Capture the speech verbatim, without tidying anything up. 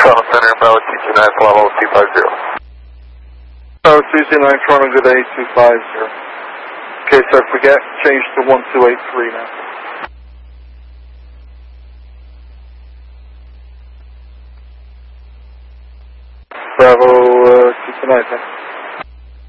Toronto Center, Bravo two two nine, Bravo two five zero. Bravo two two nine, Toronto, good day, two five zero. Okay, sir, forget, change to one two eight three now. Bravo uh, two two nine, sir.